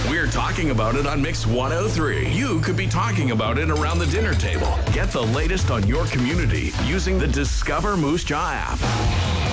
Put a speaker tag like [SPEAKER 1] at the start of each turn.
[SPEAKER 1] We're talking about it on Mix 103. You could be talking about it around the dinner table. Get the latest on your community using the Discover Moose Jaw app.